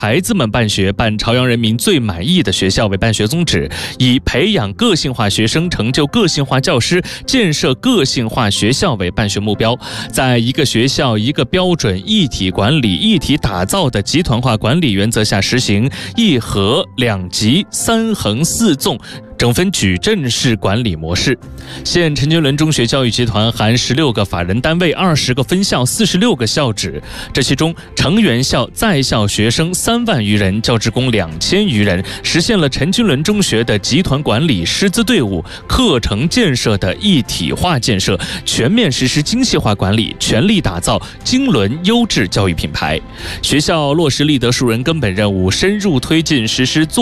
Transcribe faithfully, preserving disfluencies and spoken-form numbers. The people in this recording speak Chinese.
孩子们办学，办朝阳人民最满意的学校为办学宗旨，以培养个性化学生、成就个性化教师、建设个性化学校为办学目标，在一个学校一个标准、一体管理、一体打造的集团化管理原则下实行一核两级三横四纵整分矩阵式管理模式。现陈经纶中学教育集团含十六个法人单位、二十个分校、四十六个校址，这其中成员校在校学生三万余人，教职工两千余人，实现了陈经纶中学的集团管理、师资队伍、课程建设的一体化建设，全面实施精细化管理，全力打造经纶优质教育品牌。学校落实立德树人根本任务，深入推进实施